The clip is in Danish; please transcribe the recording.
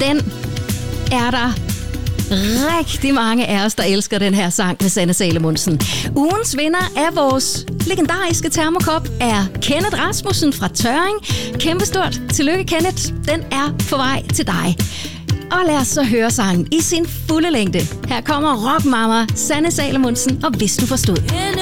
den er der rigtig mange af os, der elsker den her sang med Sanne Salomonsen. Ugens vinder af vores legendariske termokop er Kenneth Rasmussen fra Tørring. Kæmpestort tillykke, Kenneth. Den er på vej til dig. Og lad os så høre sangen i sin fulde længde. Her kommer rockmama Sanne Salomonsen, og Hvis du forstod.